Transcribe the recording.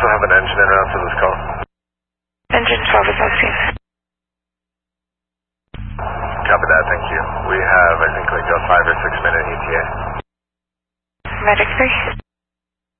also have an engine en route to this call. Engine 12 is on scene. Copy that, thank you. We have, I think, like a 5 or 6 minute ETA. Medic 3.